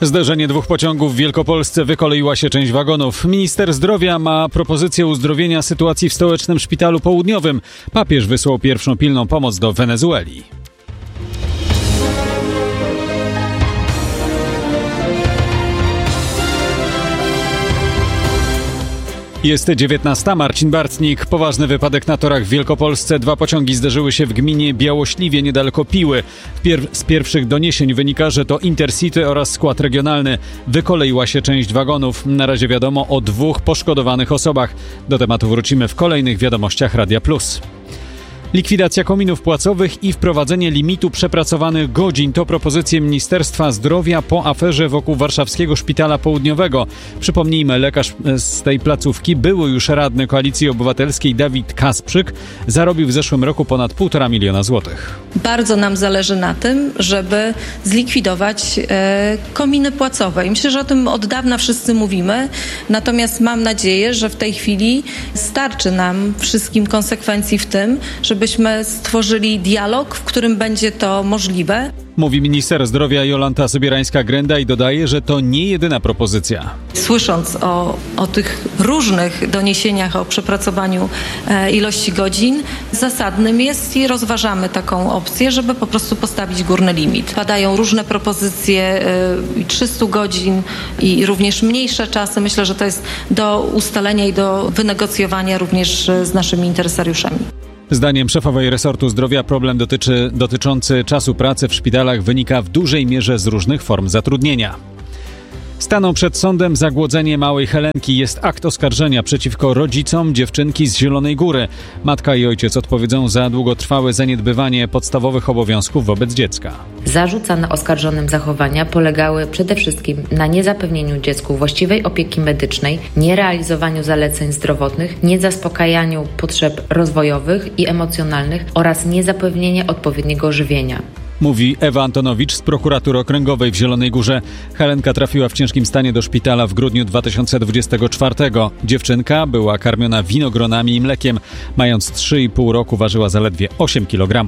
Zderzenie dwóch pociągów w Wielkopolsce, wykoleiła się część wagonów. Minister zdrowia ma propozycję uzdrowienia sytuacji w stołecznym szpitalu południowym. Papież wysłał pierwszą pilną pomoc do Wenezueli. Jest 19. Marcin Bartnik. Poważny wypadek na torach w Wielkopolsce. Dwa pociągi zderzyły się w gminie Białośliwie niedaleko Piły. Z pierwszych doniesień wynika, że to Intercity oraz skład regionalny. Wykoleiła się część wagonów. Na razie wiadomo o 2 poszkodowanych osobach. Do tematu wrócimy w kolejnych wiadomościach Radia Plus. Likwidacja kominów płacowych i wprowadzenie limitu przepracowanych godzin to propozycje Ministerstwa Zdrowia po aferze wokół Warszawskiego Szpitala Południowego. Przypomnijmy, lekarz z tej placówki, były już radny Koalicji Obywatelskiej Dawid Kasprzyk, zarobił w zeszłym roku ponad 1,5 miliona złotych. Bardzo nam zależy na tym, żeby zlikwidować kominy płacowe. I myślę, że o tym od dawna wszyscy mówimy. Natomiast mam nadzieję, że w tej chwili starczy nam wszystkim konsekwencji w tym, żebyśmy stworzyli dialog, w którym będzie to możliwe. Mówi minister zdrowia Jolanta Sobierańska-Grenda i dodaje, że to nie jedyna propozycja. Słysząc o tych różnych doniesieniach o przepracowaniu ilości godzin, zasadnym jest i rozważamy taką opcję, żeby po prostu postawić górny limit. Padają różne propozycje, 300 godzin i również mniejsze czasy. Myślę, że to jest do ustalenia i do wynegocjowania również z naszymi interesariuszami. Zdaniem szefowej resortu zdrowia problem dotyczący czasu pracy w szpitalach wynika w dużej mierze z różnych form zatrudnienia. Staną przed sądem za głodzenie małej Helenki. Jest akt oskarżenia przeciwko rodzicom dziewczynki z Zielonej Góry. Matka i ojciec odpowiedzą za długotrwałe zaniedbywanie podstawowych obowiązków wobec dziecka. Zarzucane oskarżonym zachowania polegały przede wszystkim na niezapewnieniu dziecku właściwej opieki medycznej, nierealizowaniu zaleceń zdrowotnych, niezaspokajaniu potrzeb rozwojowych i emocjonalnych oraz niezapewnienie odpowiedniego żywienia. Mówi Ewa Antonowicz z prokuratury okręgowej w Zielonej Górze. Helenka trafiła w ciężkim stanie do szpitala w grudniu 2024. Dziewczynka była karmiona winogronami i mlekiem. Mając 3,5 roku ważyła zaledwie 8 kg.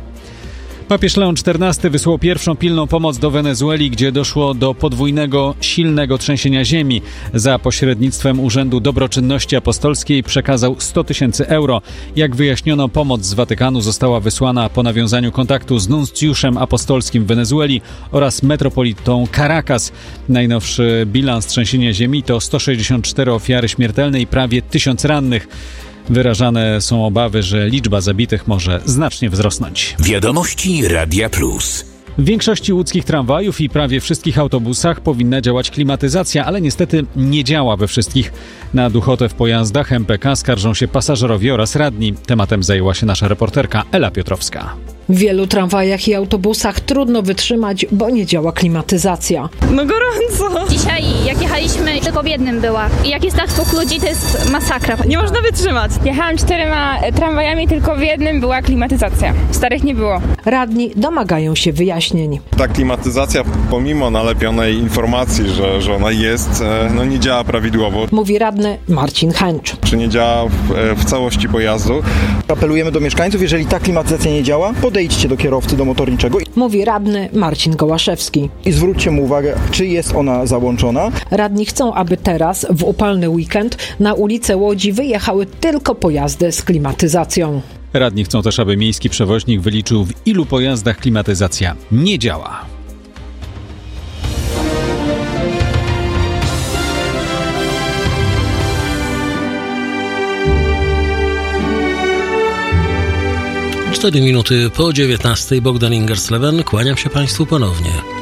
Papież Leon XIV wysłał pierwszą pilną pomoc do Wenezueli, gdzie doszło do podwójnego, silnego trzęsienia ziemi. Za pośrednictwem Urzędu Dobroczynności Apostolskiej przekazał 100 000 euro. Jak wyjaśniono, pomoc z Watykanu została wysłana po nawiązaniu kontaktu z nuncjuszem apostolskim w Wenezueli oraz metropolitą Caracas. Najnowszy bilans trzęsienia ziemi to 164 ofiary śmiertelne i prawie 1000 rannych. Wyrażane są obawy, że liczba zabitych może znacznie wzrosnąć. Wiadomości Radia Plus. W większości łódzkich tramwajów i prawie wszystkich autobusach powinna działać klimatyzacja, ale niestety nie działa we wszystkich. Na duchotę w pojazdach MPK skarżą się pasażerowie oraz radni. Tematem zajęła się nasza reporterka Ela Piotrowska. W wielu tramwajach i autobusach trudno wytrzymać, bo nie działa klimatyzacja. No gorąco! Dzisiaj jak jechaliśmy, tylko w jednym była. I jak jest tak tłok ludzi, to jest masakra. Nie można wytrzymać. Jechałam 4 tramwajami, tylko w jednym była klimatyzacja. W starych nie było. Radni domagają się wyjaśnień. Ta klimatyzacja, pomimo nalepionej informacji, że ona jest, nie działa prawidłowo. Mówi radny Marcin Hęcz. Czy nie działa w całości pojazdu? Apelujemy do mieszkańców, jeżeli ta klimatyzacja nie działa, podejdźcie do kierowcy, do motorniczego. Mówi radny Marcin Gołaszewski. I zwróćcie mu uwagę, czy jest ona załączona. Radni chcą, aby teraz, w upalny weekend, na ulice Łodzi wyjechały tylko pojazdy z klimatyzacją. Radni chcą też, aby miejski przewoźnik wyliczył, w ilu pojazdach klimatyzacja nie działa. Cztery minuty po 19:00. Bogdan Ingersleven. Kłaniam się Państwu ponownie.